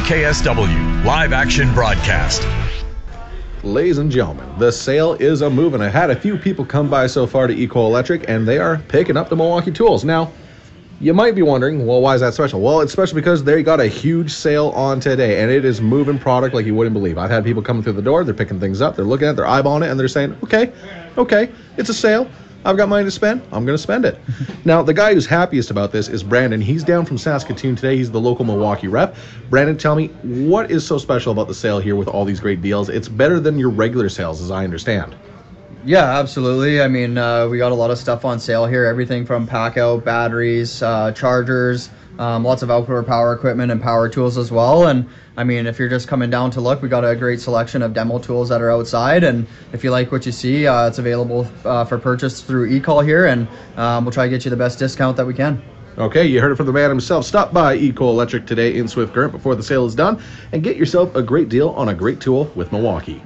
CKSW Live Action Broadcast. Ladies and gentlemen, the sale is a moving. I had a few people come by so far to Eco Electric, and they are picking up the Milwaukee tools. Now, you might be wondering, well, why is that special? Well, it's special because they got a huge sale on today, and it is moving product like you wouldn't believe. I've had people coming through the door, they're picking things up, they're looking at it, they're eyeballing it, and they're saying, okay, it's a sale. I've got money to spend. I'm going to spend it. Now, the guy who's happiest about this is Brandon. He's down from Saskatoon today. He's the local Milwaukee rep. Brandon, tell me, what is so special about the sale here with all these great deals? It's better than your regular sales, as I understand. Yeah, absolutely. I mean, we got a lot of stuff on sale here. Everything from pack-out batteries, chargers, lots of outdoor power equipment and power tools as well. And I mean, if you're just coming down to look, we got a great selection of demo tools that are outside. And if you like what you see, it's available for purchase through eCall here. And we'll try to get you the best discount that we can. Okay, you heard it from the man himself. Stop by Eco Electric today in Swift Current before the sale is done and get yourself a great deal on a great tool with Milwaukee.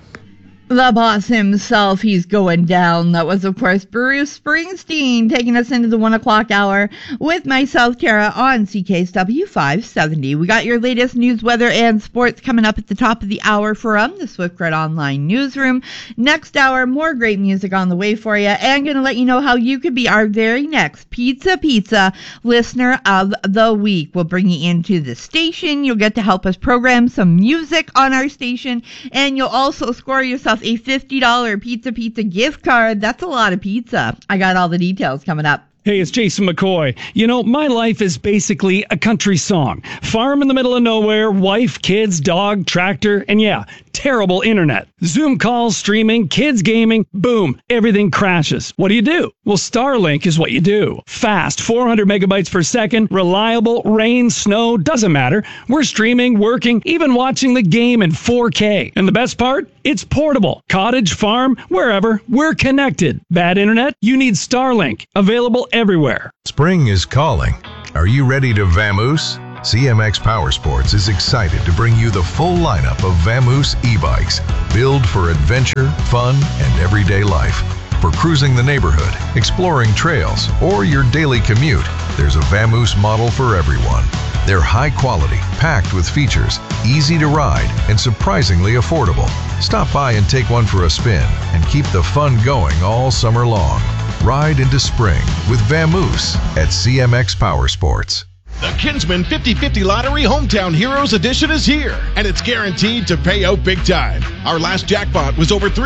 The boss himself, he's going down. That was, of course, Bruce Springsteen taking us into the 1 o'clock hour with myself, Tara, on CKSW 570. We got your latest news, weather, and sports coming up at the top of the hour from the Swift Current Online Newsroom. Next hour, more great music on the way for you, and going to let you know how you could be our very next Pizza Listener of the Week. We'll bring you into the station. You'll get to help us program some music on our station, and you'll also score yourself a $50 Pizza gift card. That's a lot of pizza. I got all the details coming up. Hey, it's Jason McCoy. You know, my life is basically a country song. Farm in the middle of nowhere, wife, kids, dog, tractor, and yeah, terrible internet. Zoom calls, streaming, kids gaming, boom, everything crashes. What do? Well, Starlink is what you do. Fast, 400 megabytes per second, reliable, rain, snow, doesn't matter. We're streaming, working, even watching the game in 4K. And the best part? It's portable. Cottage, farm, wherever, we're connected. Bad internet? You need Starlink. Available everywhere. Spring is calling. Are you ready to vamoose? CMX Powersports is excited to bring you the full lineup of Vamoose e-bikes, built for adventure, fun, and everyday life. For cruising the neighborhood, exploring trails, or your daily commute, there's a Vamoose model for everyone. They're high quality, packed with features, easy to ride, and surprisingly affordable. Stop by and take one for a spin and keep the fun going all summer long. Ride into spring with Vamoose at CMX Powersports. The Kinsman 50/50 Lottery Hometown Heroes Edition is here, and it's guaranteed to pay out big time. Our last jackpot was over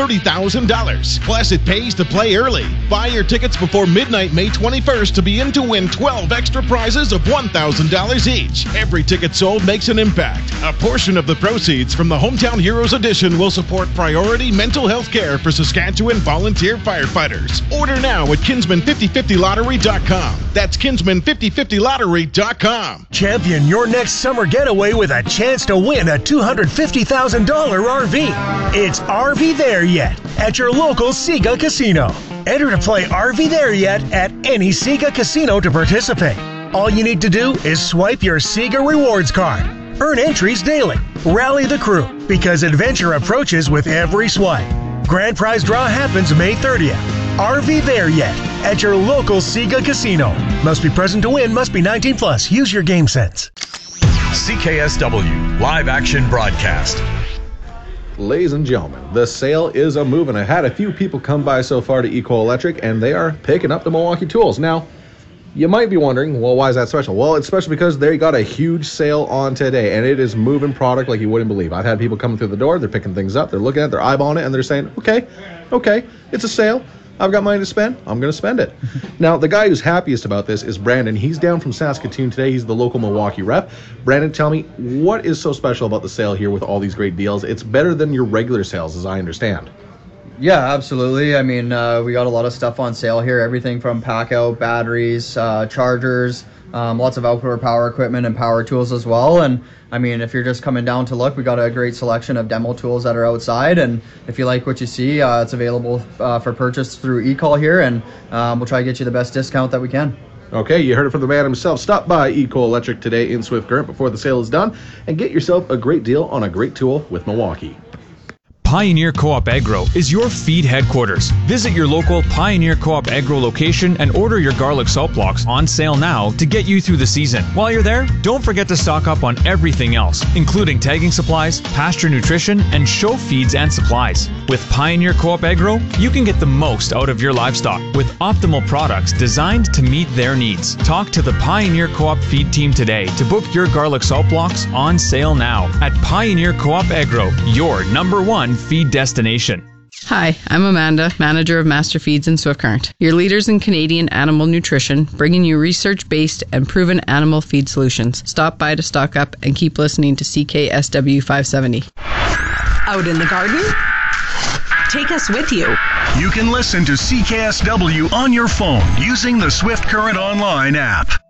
$330,000. Plus, it pays to play early. Buy your tickets before midnight May 21st to be in to win 12 extra prizes of $1,000 each. Every ticket sold makes an impact. A portion of the proceeds from the Hometown Heroes Edition will support priority mental health care for Saskatchewan volunteer firefighters. Order now at Kinsman5050lottery.com. That's Kinsman5050lottery.com. Champion your next summer getaway with a chance to win a $250,000 RV. It's RV There Yet at your local Sega Casino. Enter to play RV There Yet at any Sega Casino to participate. All you need to do is swipe your Sega rewards card. Earn entries daily. Rally the crew because adventure approaches with every swipe. Grand prize draw happens May 30th. RV There Yet at your local Sega Casino. Must be present to win, must be 19 plus. Use your game sense. CKSW Live Action Broadcast. Ladies and gentlemen, the sale is a moving. I had a few people come by so far to Eco Electric, and they are picking up the Milwaukee tools. Now, you might be wondering, well, why is that special? Well, it's special because they got a huge sale on today, and it is moving product like you wouldn't believe. I've had people coming through the door, they're picking things up, they're looking at it, they're eyeballing it, and they're saying, okay, it's a sale. I've got money to spend. I'm going to spend it. Now, the guy who's happiest about this is Brandon. He's down from Saskatoon today. He's the local Milwaukee rep. Brandon, tell me, what is so special about the sale here with all these great deals? It's better than your regular sales, as I understand. Yeah, absolutely. I mean, we got a lot of stuff on sale here. Everything from pack-out batteries, chargers, lots of outdoor power equipment and power tools as well. And I mean, if you're just coming down to look, we got a great selection of demo tools that are outside. And if you like what you see, it's available for purchase through eCall here. And we'll try to get you the best discount that we can. Okay, you heard it from the man himself. Stop by Eco Electric today in Swift Current before the sale is done and get yourself a great deal on a great tool with Milwaukee. Pioneer Co-op Agro is your feed headquarters. Visit your local Pioneer Co-op Agro location and order your garlic salt blocks on sale now to get you through the season. While you're there, don't forget to stock up on everything else, including tagging supplies, pasture nutrition, and show feeds and supplies. With Pioneer Co-op Agro, you can get the most out of your livestock with optimal products designed to meet their needs. Talk to the Pioneer Co-op feed team today to book your garlic salt blocks on sale now at Pioneer Co-op Agro, your #1 feed destination. Hi, I'm Amanda, manager of Master Feeds in Swift Current, your leaders in Canadian animal nutrition, bringing you research-based and proven animal feed solutions. Stop by to stock up and keep listening to CKSW 570. Out in the garden? Take us with you. You can listen to CKSW on your phone using the Swift Current Online app.